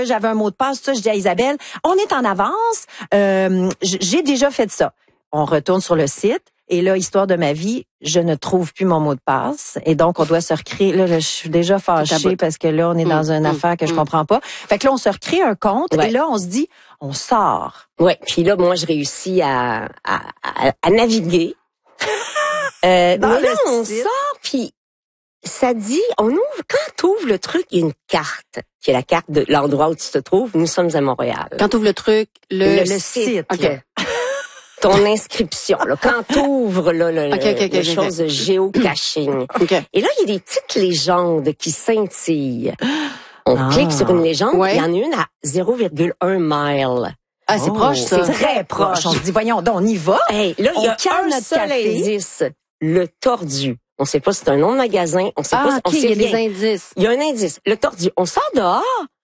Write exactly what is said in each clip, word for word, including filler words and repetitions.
j'avais un mot de passe, tout ça. Je dis à Isabelle, on est en avance. Euh, j'ai déjà fait ça. On retourne sur le site. Et là, histoire de ma vie, je ne trouve plus mon mot de passe. Et donc, on doit se recréer. Là, là je suis déjà fâchée parce que là, on est dans mmh, une mmh, affaire que mmh. je comprends pas. Fait que là, on se recrée un compte. Ouais. Et là, on se dit, on sort. Ouais. Puis là, moi, je réussis à, à, à, à naviguer. euh, mais là, on site. sort, puis ça dit, on ouvre, quand tu ouvres le truc, il y a une carte, qui est la carte de l'endroit où tu te trouves. Nous sommes à Montréal. Quand tu ouvres le truc, le, le, le site. site. OK. Ton inscription, là, quand t'ouvres là, le, okay, okay, okay, les choses de géocaching. Okay. Et là, il y a des petites légendes qui scintillent. On ah. clique sur une légende, ouais. il y en a une à zéro virgule un mile. Ah, c'est oh, proche, ça. C'est très proche. On se dit, voyons, donc, on y va. Hey, là, il y a un seul indice. Le tordu. On sait pas si c'est un nom de magasin. On sait ah, pas si, on okay, sait il y a rien. des indices. Il y a un indice. Le tordu. On sort dehors.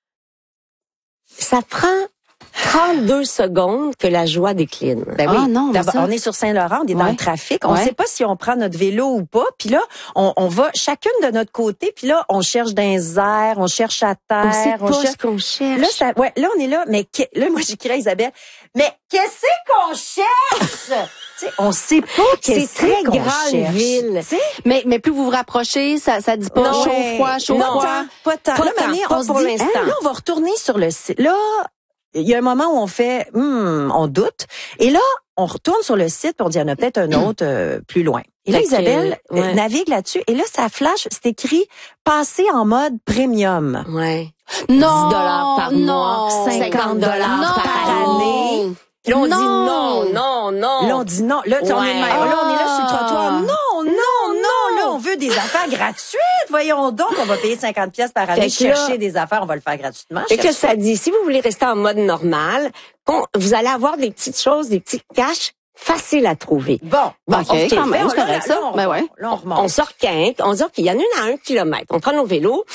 Ça prend trente-deux secondes que la joie décline. Ben oui. Ah non, d'abord, on est sur Saint-Laurent, on est ouais. dans le trafic. On ne ouais. sait pas si on prend notre vélo ou pas. Puis là, on, on va chacune de notre côté. Puis là, on cherche dans les airs, on cherche à terre. On sait on pas cherche... ce qu'on cherche. Là, ça, ouais, là, on est là. Mais que, là, moi, j'écris à Isabelle. Mais qu'est-ce qu'on cherche? T'sais, on sait pas qu'est-ce c'est très qu'on grande cherche. ville. Mais mais plus vous vous rapprochez, ça ça dit pas non, chaud ouais. froid, chaud non, froid. Pas tant. Pas là, tant. Mané, Pas on se pour dit, l'instant. hein, là, on va retourner sur le site. Là, il y a un moment où on fait, hmm, on doute. Et là, on retourne sur le site, puis on dit, il y en a peut-être un autre euh, plus loin. Et là, Isabelle que, ouais. navigue là-dessus. Et là, ça flash, c'est écrit « Passer en mode premium ». Ouais. Non, dix dollars par non, mois, cinquante dollars par année. Là, on non. dit non, non, non. Là, on dit non. Là, ouais. on, est, là on est là sur le trottoir. Non, non, non, non. Là, on veut des affaires gratuites. Voyons donc, on va payer cinquante pièces par année. Chercher là, des affaires, on va le faire gratuitement. Et que ça dit, si vous voulez rester en mode normal, vous allez avoir des petites choses, des petits caches faciles à trouver. Bon, bon OK, okay quand même, c'est correct ça. Ben ouais. Là, on remonte. On sort quinte, on dit qu'il y en a une à un kilomètre. On prend nos vélos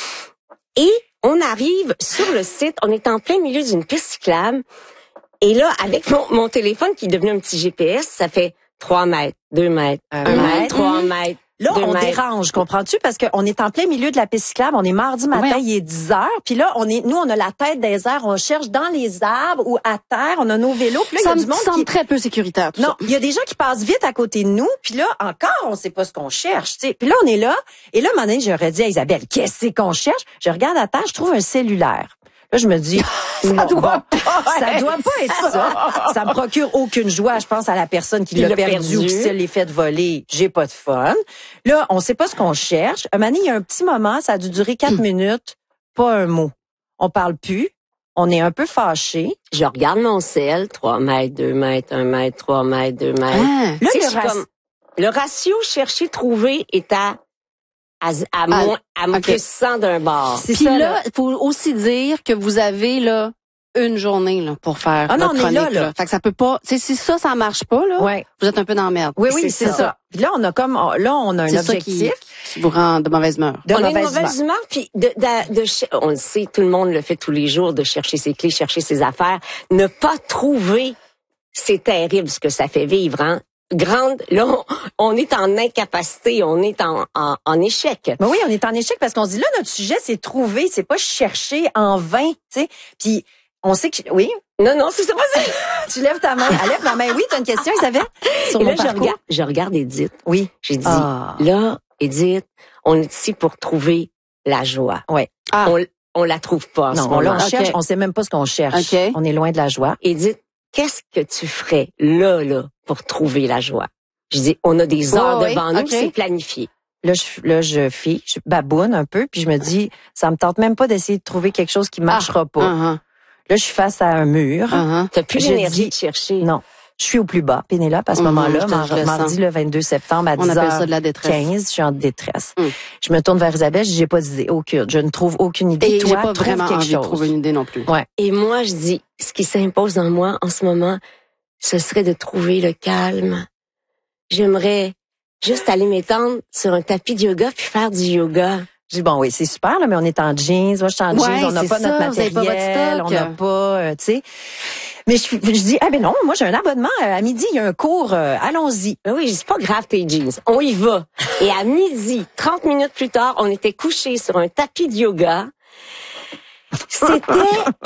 et on arrive sur le site. On est en plein milieu d'une piste cyclable. Et là, avec mon, mon téléphone qui est devenu un petit G P S, ça fait trois mètres, deux mètres, un, un mètre, trois mètres. Là, deux on mètres. dérange, comprends-tu? Parce qu'on est en plein milieu de la piste cyclable, on est mardi matin, ouais. il est dix heures, puis là, on est, nous, on a la tête des airs, on cherche dans les arbres ou à terre, on a nos vélos, puis là, il y a du monde semble qui... très peu sécuritaire, tout Non, ça. il y a des gens qui passent vite à côté de nous, puis là, encore, on sait pas ce qu'on cherche, tu sais. Puis là, on est là, et là, à un moment donné, j'aurais dit à Isabelle, qu'est-ce qu'on cherche? Je regarde à terre, je trouve un cellulaire. Là, je me dis, ça non, doit pas, ça doit pas être ça. Ça me procure aucune joie. Je pense à la personne qui l'a perdu, perdu ou qui se l'est fait voler. J'ai pas de fun. Là, on sait pas ce qu'on cherche. Un moment donné, il y a un petit moment, ça a dû durer quatre hum. minutes, pas un mot. On parle plus. On est un peu fâchés. Je regarde mon sel, trois mètres, deux mètres, un mètre, trois mètres, deux mètres. Ah, là, le, raci... comme, le ratio chercher-trouver est à à, à, moins, à okay. plus cent d'un bord. Puis là, il faut aussi dire que vous avez là une journée là pour faire ah non, votre on chronique. Est là, là. Là. Fait que ça peut pas. Si ça, ça marche pas là, ouais. vous êtes un peu dans la merde. Oui, oui, c'est ça. ça. Puis là, on a comme là, on a un c'est objectif qui, qui vous rend de mauvaise humeur. De on mauvaise, humeur. mauvaise humeur. Puis de, de, de, de, on le sait, tout le monde le fait tous les jours, de chercher ses clés, chercher ses affaires, ne pas trouver, c'est terrible ce que ça fait vivre, hein. Grande, là, on, on est en incapacité, on est en, en, en échec. Ben oui, on est en échec parce qu'on se dit là, notre sujet, c'est trouver, c'est pas chercher en vain, tu sais. Puis on sait que, oui. Non, non, c'est ça, vas-y. Tu lèves ta main. Elle lève ma main. Oui, t'as une question, Isabelle? Sur Et là, je regarde, je regarde Edith. Oui. J'ai dit, ah. là, Edith, on est ici pour trouver la joie. Ouais. Ah. On, on la trouve pas. En non, ce on, là, on okay. cherche, on sait même pas ce qu'on cherche. Okay. On est loin de la joie. Edith, qu'est-ce que tu ferais là, là, pour trouver la joie? Je dis, on a des heures oh, devant oui. nous, okay. c'est planifié. Là, je, là, je fie, je baboune un peu, puis je me dis, ça me tente même pas d'essayer de trouver quelque chose qui marchera ah, pas. Uh-huh. Là, je suis face à un mur. Uh-huh. T'as plus l'énergie de chercher. Non. Je suis au plus bas, Pénélope, à ce mm-hmm, moment-là, mar- le mardi le vingt-deux septembre à dix heures quinze, je suis en détresse. Mm. Je me tourne vers Isabelle, je dis, j'ai pas d'idée, aucune. Je ne trouve aucune idée. Et toi, j'ai pas trouve vraiment quelque envie chose. de trouver une idée non plus. Ouais. Et moi, je dis, ce qui s'impose en moi en ce moment, ce serait de trouver le calme. J'aimerais juste aller m'étendre sur un tapis de yoga puis faire du yoga. Je dis, bon, oui, c'est super, là, mais on est en jeans. Moi, je suis en ouais, jeans. On n'a pas ça, notre matériel. Pas on n'a pas, euh, tu sais. Mais je, je dis, ah ben non, moi, j'ai un abonnement. À midi, il y a un cours. Euh, allons-y. Ben oui, c'est pas grave tes jeans. On y va. Et à midi, trente minutes plus tard, on était couchés sur un tapis de yoga. C'était